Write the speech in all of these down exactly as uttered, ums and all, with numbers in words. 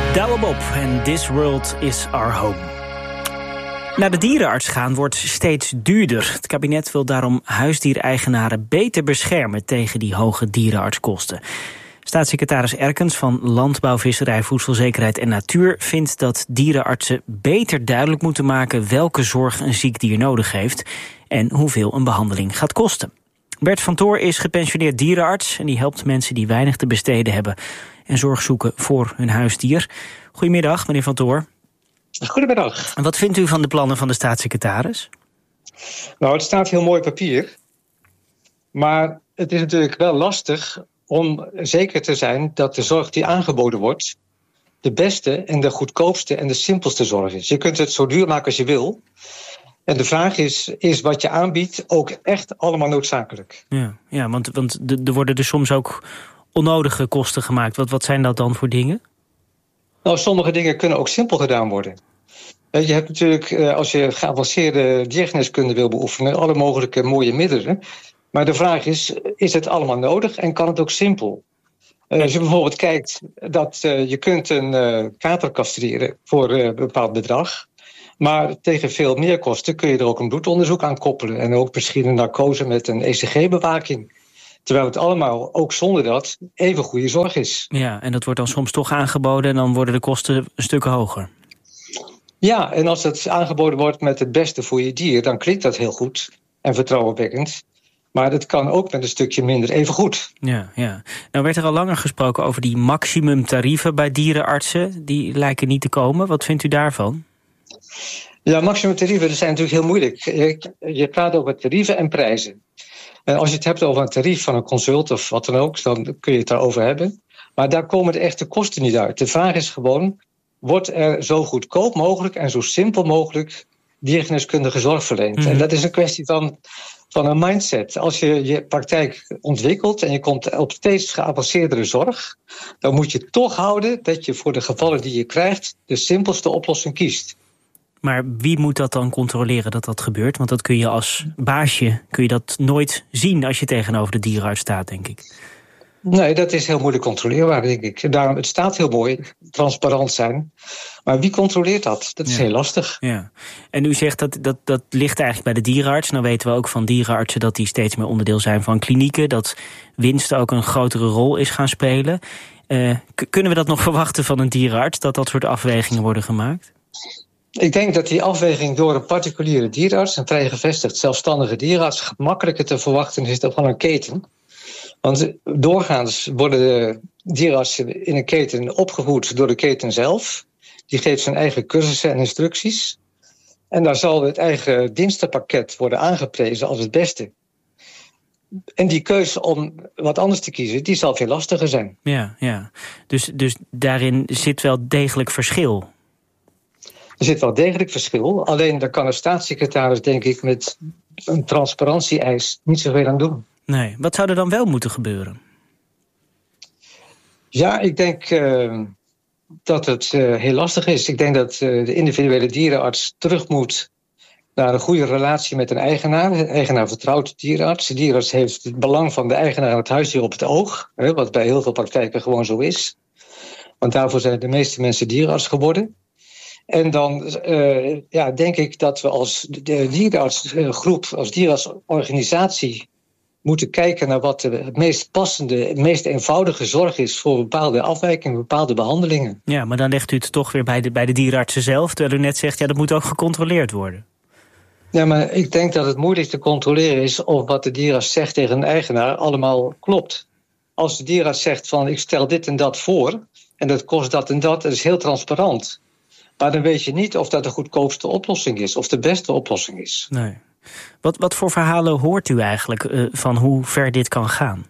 Douwe Bob en This World is Our Home. Naar de dierenarts gaan wordt steeds duurder. Het kabinet wil daarom huisdiereigenaren beter beschermen tegen die hoge dierenartskosten. Staatssecretaris Erkens van Landbouw, Visserij, Voedselzekerheid en Natuur vindt dat dierenartsen beter duidelijk moeten maken welke zorg een ziek dier nodig heeft en hoeveel een behandeling gaat kosten. Bert van Toor is gepensioneerd dierenarts en die helpt mensen die weinig te besteden hebben en zorg zoeken voor hun huisdier. Goedemiddag, meneer Van Toor. Goedemiddag. En wat vindt u van de plannen van de staatssecretaris? Nou, het staat heel mooi papier. Maar het is natuurlijk wel lastig om zeker te zijn dat de zorg die aangeboden wordt de beste en de goedkoopste en de simpelste zorg is. Je kunt het zo duur maken als je wil. En de vraag is, is wat je aanbiedt ook echt allemaal noodzakelijk? Ja, ja want, want er worden er soms ook onnodige kosten gemaakt. Wat, wat zijn dat dan voor dingen? Nou, sommige dingen kunnen ook simpel gedaan worden. Je hebt natuurlijk, als je geavanceerde diergeneeskunde wil beoefenen, alle mogelijke mooie middelen. Maar de vraag is, is het allemaal nodig en kan het ook simpel? Als je bijvoorbeeld kijkt dat uh, je kunt een uh, kater castreren voor uh, een bepaald bedrag. Maar tegen veel meer kosten kun je er ook een bloedonderzoek aan koppelen. En ook misschien een narcose met een E C G-bewaking. Terwijl het allemaal, ook zonder dat, even goede zorg is. Ja, en dat wordt dan soms toch aangeboden en dan worden de kosten een stuk hoger. Ja, en als het aangeboden wordt met het beste voor je dier, dan klinkt dat heel goed en vertrouwenwekkend. Maar het kan ook met een stukje minder even goed. Ja, ja. Nou werd er al langer gesproken over die maximumtarieven bij dierenartsen. Die lijken niet te komen. Wat vindt u daarvan? Ja, maximumtarieven zijn natuurlijk heel moeilijk. Je, je praat over tarieven en prijzen. En als je het hebt over een tarief van een consult of wat dan ook, dan kun je het daarover hebben. Maar daar komen de echte kosten niet uit. De vraag is gewoon, wordt er zo goedkoop mogelijk en zo simpel mogelijk diergeneeskundige zorg verleend? Mm. En dat is een kwestie van, van een mindset. Als je je praktijk ontwikkelt en je komt op steeds geavanceerdere zorg, dan moet je toch houden dat je voor de gevallen die je krijgt de simpelste oplossing kiest. Maar wie moet dat dan controleren dat dat gebeurt? Want dat kun je als baasje kun je dat nooit zien als je tegenover de dierenarts staat, denk ik. Nee, dat is heel moeilijk controleerbaar, denk ik. Daarom, het staat heel mooi, transparant zijn. Maar wie controleert dat? Dat is ja. heel lastig. Ja. En u zegt dat, dat dat ligt eigenlijk bij de dierenarts. Nou weten we ook van dierenartsen dat die steeds meer onderdeel zijn van klinieken. Dat winst ook een grotere rol is gaan spelen. Uh, k- kunnen we dat nog verwachten van een dierenarts, dat dat soort afwegingen worden gemaakt? Ik denk dat die afweging door een particuliere dierenarts, een vrij gevestigd zelfstandige dierenarts, gemakkelijker te verwachten is dan van een keten. Want doorgaans worden de dierenartsen in een keten opgevoed door de keten zelf. Die geeft zijn eigen cursussen en instructies. En daar zal het eigen dienstenpakket worden aangeprezen als het beste. En die keuze om wat anders te kiezen, die zal veel lastiger zijn. Ja, ja. Dus, dus daarin zit wel degelijk verschil. Er zit wel degelijk verschil. Alleen daar kan een staatssecretaris, denk ik, met een transparantie-eis niet zoveel aan doen. Nee, wat zou er dan wel moeten gebeuren? Ja, ik denk uh, dat het uh, heel lastig is. Ik denk dat uh, de individuele dierenarts terug moet naar een goede relatie met een eigenaar. De eigenaar vertrouwt de dierenarts. De dierenarts heeft het belang van de eigenaar en het huisdier op het oog. Hè, wat bij heel veel praktijken gewoon zo is. Want daarvoor zijn de meeste mensen dierenarts geworden. En dan uh, ja, denk ik dat we als de dierenartsgroep, als dierenartsorganisatie moeten kijken naar wat de het meest passende, het meest eenvoudige zorg is voor bepaalde afwijkingen, bepaalde behandelingen. Ja, maar dan legt u het toch weer bij de, bij de dierenartsen zelf, terwijl u net zegt, ja, dat moet ook gecontroleerd worden. Ja, maar ik denk dat het moeilijk te controleren is of wat de dierenarts zegt tegen een eigenaar allemaal klopt. Als de dierenarts zegt van ik stel dit en dat voor en dat kost dat en dat, dat is heel transparant. Maar dan weet je niet of dat de goedkoopste oplossing is of de beste oplossing is. Nee. Wat, wat voor verhalen hoort u eigenlijk uh, van hoe ver dit kan gaan?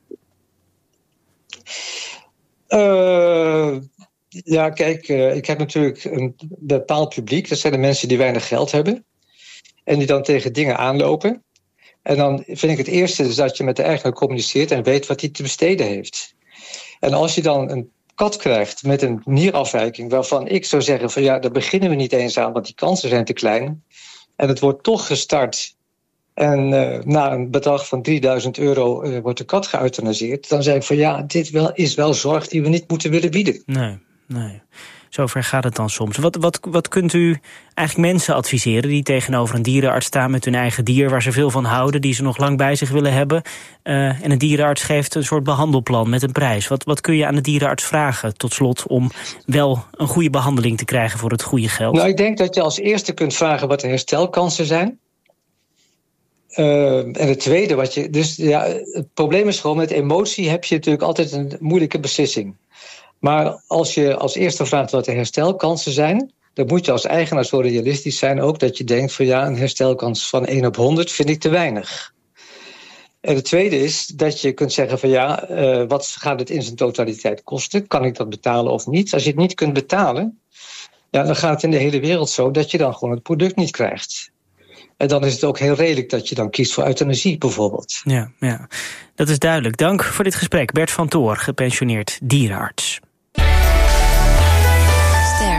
Uh, ja, kijk, uh, ik heb natuurlijk een bepaald publiek. Dat zijn de mensen die weinig geld hebben. En die dan tegen dingen aanlopen. En dan vind ik het eerste is dat je met de eigenaar communiceert en weet wat hij te besteden heeft. En als je dan een kat krijgt met een nierafwijking waarvan ik zou zeggen van ja, daar beginnen we niet eens aan, want die kansen zijn te klein. En het wordt toch gestart en uh, na een bedrag van drieduizend euro uh, wordt de kat geëuthanaseerd. Dan zeg ik van ja, dit wel, is wel zorg die we niet moeten willen bieden. Nee, Nee. Zover gaat het dan soms. Wat, wat, wat kunt u eigenlijk mensen adviseren die tegenover een dierenarts staan met hun eigen dier, waar ze veel van houden, die ze nog lang bij zich willen hebben, uh, en een dierenarts geeft een soort behandelplan met een prijs. Wat, wat kun je aan de dierenarts vragen, tot slot, om wel een goede behandeling te krijgen voor het goede geld? Nou, ik denk dat je als eerste kunt vragen wat de herstelkansen zijn. Uh, en het tweede, wat je. Dus ja, het probleem is gewoon, met emotie heb je natuurlijk altijd een moeilijke beslissing. Maar als je als eerste vraagt wat de herstelkansen zijn, dan moet je als eigenaar zo realistisch zijn ook dat je denkt van ja, een herstelkans van één op honderd vind ik te weinig. En het tweede is dat je kunt zeggen van ja, uh, wat gaat het in zijn totaliteit kosten? Kan ik dat betalen of niet? Als je het niet kunt betalen, ja, dan gaat het in de hele wereld zo dat je dan gewoon het product niet krijgt. En dan is het ook heel redelijk dat je dan kiest voor euthanasie bijvoorbeeld. Ja, ja, dat is duidelijk. Dank voor dit gesprek. Bert van Toor, gepensioneerd dierenarts. Ster.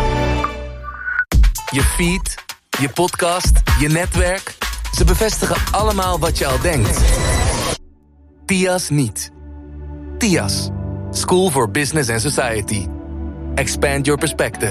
Je feed, je podcast, je netwerk. Ze bevestigen allemaal wat je al denkt. T I A S niet. T I A S. School for Business and Society. Expand your perspective.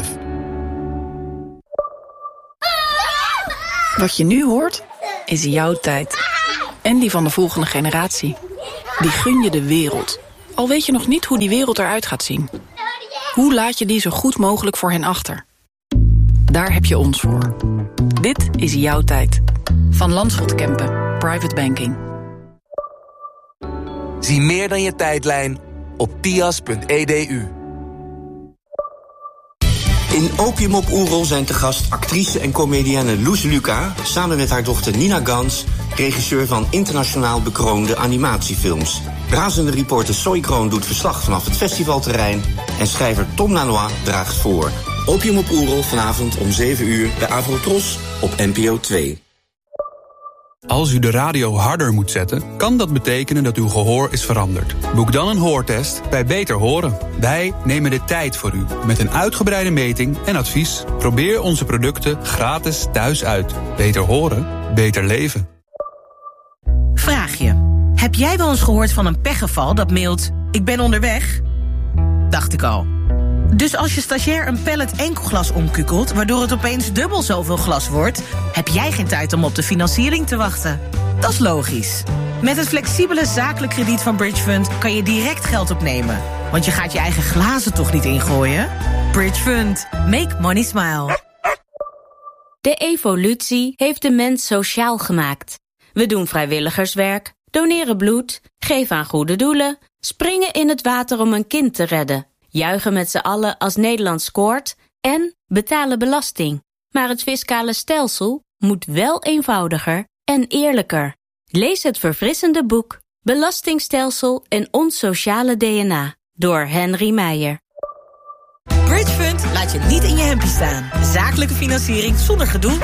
Wat je nu hoort, is jouw tijd. En die van de volgende generatie. Die gun je de wereld. Al weet je nog niet hoe die wereld eruit gaat zien. Hoe laat je die zo goed mogelijk voor hen achter? Daar heb je ons voor. Dit is jouw tijd. Van Landschot Kempen, Private Banking. Zie meer dan je tijdlijn op tias punt e d u. In Opium op Oerol zijn te gast actrice en comedienne Loes Luca, samen met haar dochter Nina Gans, regisseur van internationaal bekroonde animatiefilms. Razende reporter Soy Kroon doet verslag vanaf het festivalterrein en schrijver Tom Lanois draagt voor. Opium op Oerol vanavond om zeven uur bij Avrotros op N P O twee. Als u de radio harder moet zetten, kan dat betekenen dat uw gehoor is veranderd. Boek dan een hoortest bij Beter Horen. Wij nemen de tijd voor u met een uitgebreide meting en advies. Probeer onze producten gratis thuis uit. Beter horen, beter leven. Vraag je. Heb jij wel eens gehoord van een pechgeval dat mailt: ik ben onderweg? Dacht ik al. Dus als je stagiair een pallet enkelglas omkukelt, waardoor het opeens dubbel zoveel glas wordt, heb jij geen tijd om op de financiering te wachten. Dat is logisch. Met het flexibele zakelijk krediet van Bridgefund kan je direct geld opnemen. Want je gaat je eigen glazen toch niet ingooien? Bridgefund. Make money smile. De evolutie heeft de mens sociaal gemaakt. We doen vrijwilligerswerk, doneren bloed, geven aan goede doelen, springen in het water om een kind te redden, juichen met z'n allen als Nederland scoort en betalen belasting. Maar het fiscale stelsel moet wel eenvoudiger en eerlijker. Lees het verfrissende boek Belastingstelsel en ons sociale D N A door Henry Meijer. Bridgefund laat je niet in je hempie staan. Zakelijke financiering zonder gedoe.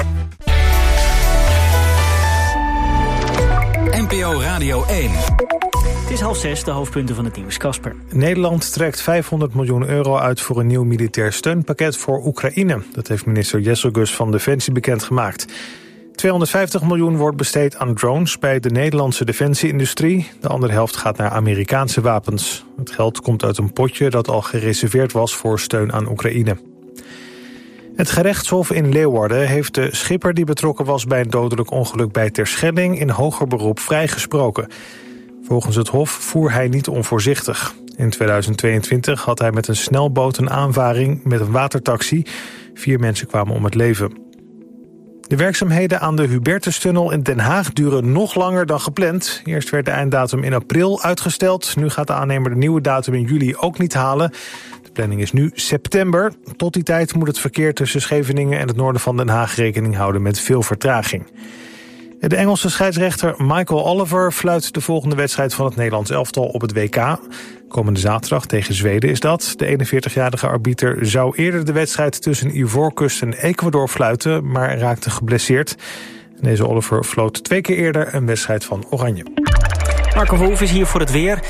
N P O Radio één. Het is half zes, de hoofdpunten van het nieuws. Casper. Nederland trekt vijfhonderd miljoen euro uit voor een nieuw militair steunpakket voor Oekraïne. Dat heeft minister Jesselgus van Defensie bekendgemaakt. tweehonderdvijftig miljoen wordt besteed aan drones bij de Nederlandse defensieindustrie. De andere helft gaat naar Amerikaanse wapens. Het geld komt uit een potje dat al gereserveerd was voor steun aan Oekraïne. Het gerechtshof in Leeuwarden heeft de schipper die betrokken was bij een dodelijk ongeluk bij Terschelling in hoger beroep vrijgesproken. Volgens het hof voer hij niet onvoorzichtig. In tweeduizend tweeëntwintig had hij met een snelboot een aanvaring met een watertaxi. Vier mensen kwamen om het leven. De werkzaamheden aan de Hubertustunnel in Den Haag duren nog langer dan gepland. Eerst werd de einddatum in april uitgesteld. Nu gaat de aannemer de nieuwe datum in juli ook niet halen. De planning is nu september. Tot die tijd moet het verkeer tussen Scheveningen en het noorden van Den Haag rekening houden met veel vertraging. De Engelse scheidsrechter Michael Oliver fluit de volgende wedstrijd van het Nederlands elftal op het W K. Komende zaterdag tegen Zweden is dat. De eenenveertigjarige arbiter zou eerder de wedstrijd tussen Ivoorkust en Ecuador fluiten, maar raakte geblesseerd. Deze Oliver floot twee keer eerder een wedstrijd van Oranje. Marco Wolf is hier voor het weer.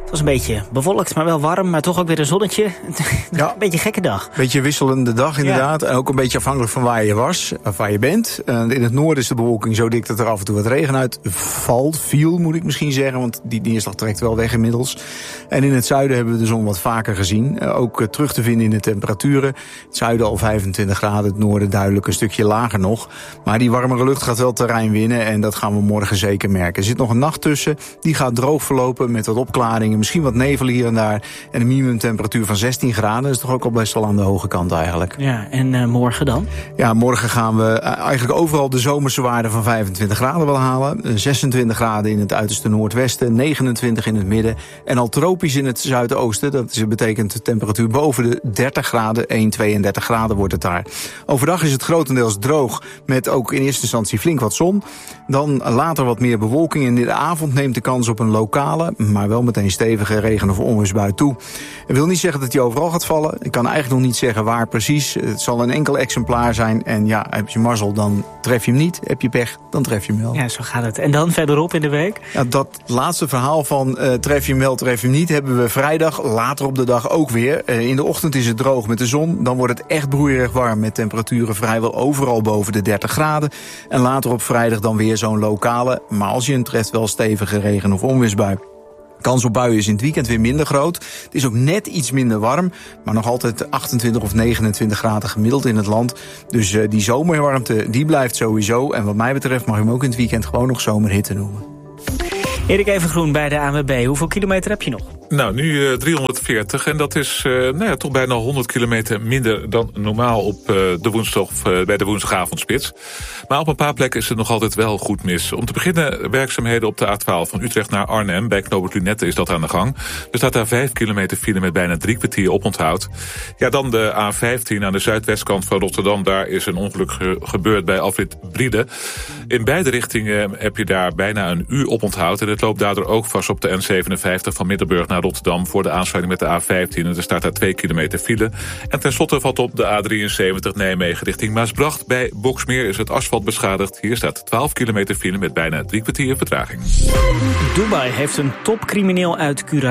Het was een beetje bewolkt, maar wel warm, maar toch ook weer een zonnetje. Ja. Een beetje een gekke dag. Beetje wisselende dag inderdaad. Ja. En ook een beetje afhankelijk van waar je was, of waar je bent. Uh, in het noorden is de bewolking zo dik dat er af en toe wat regen uit valt. Viel, moet ik misschien zeggen, want die neerslag trekt wel weg inmiddels. En in het zuiden hebben we de zon wat vaker gezien. Uh, ook uh, terug te vinden in de temperaturen. Het zuiden al vijfentwintig graden, het noorden duidelijk een stukje lager nog. Maar die warmere lucht gaat wel terrein winnen en dat gaan we morgen zeker merken. Er zit nog een nacht tussen, die gaat droog verlopen met wat opklaringen. Misschien wat nevel hier en daar. En een minimumtemperatuur van zestien graden. Dat is toch ook al best wel aan de hoge kant eigenlijk. Ja, en uh, morgen dan? Ja, morgen gaan we eigenlijk overal de zomerse waarde van vijfentwintig graden wel halen. zesentwintig graden in het uiterste noordwesten, negenentwintig in het midden. En al tropisch in het zuidoosten. Dat betekent de temperatuur boven de dertig graden. één, tweeëndertig graden wordt het daar. Overdag is het grotendeels droog met ook in eerste instantie flink wat zon. Dan later wat meer bewolking. En in de avond neemt de kans op een lokale, maar wel meteen stevige regen- of onweersbui toe. Dat wil niet zeggen dat die overal gaat vallen. Ik kan eigenlijk nog niet zeggen waar precies. Het zal een enkel exemplaar zijn. En ja, heb je mazzel, dan tref je hem niet. Heb je pech, dan tref je hem wel. Ja, zo gaat het. En dan verderop in de week? Ja, dat laatste verhaal van uh, tref je hem wel, tref je hem niet, hebben we vrijdag, later op de dag ook weer. Uh, in de ochtend is het droog met de zon. Dan wordt het echt broeierig warm met temperaturen vrijwel overal boven de dertig graden. En later op vrijdag dan weer zo'n lokale, maar als je hem treft wel stevige regen- of onweersbui. Kans op buien is in het weekend weer minder groot. Het is ook net iets minder warm, maar nog altijd achtentwintig of negenentwintig graden gemiddeld in het land. Dus uh, die zomerwarmte, die blijft sowieso. En wat mij betreft mag je hem ook in het weekend gewoon nog zomerhitte noemen. Erik Evengroen bij de A N W B. Hoeveel kilometer heb je nog? Nou, nu uh, driehonderdveertig en dat is uh, nou ja, toch bijna honderd kilometer minder dan normaal op uh, de woensdag of uh, bij de woensdagavondspits. Maar op een paar plekken is het nog altijd wel goed mis. Om te beginnen werkzaamheden op de A twaalf van Utrecht naar Arnhem. Bij knooppunt Lunette is dat aan de gang. Er staat daar vijf kilometer file met bijna drie kwartier oponthoud. Ja, dan de A vijftien aan de zuidwestkant van Rotterdam. Daar is een ongeluk ge- gebeurd bij afrit Briede. In beide richtingen heb je daar bijna een uur oponthoud. En het loopt daardoor ook vast op de N zevenenvijftig van Middelburg naar Rotterdam voor de aansluiting met de A vijftien. En er staat daar twee kilometer file. En tenslotte valt op de A drieënzeventig Nijmegen richting Maasbracht. Bij Boksmeer is het asfalt beschadigd. Hier staat twaalf kilometer file met bijna drie kwartier vertraging. Dubai heeft een topcrimineel uit Curaçao